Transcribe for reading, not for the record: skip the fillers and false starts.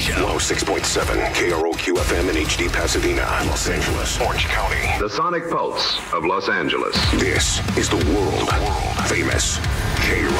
Show. 106.7 KROQ FM in HD Pasadena, Los Angeles, Orange County. The Sonic Pulse of Los Angeles. This is the world famous KROQ.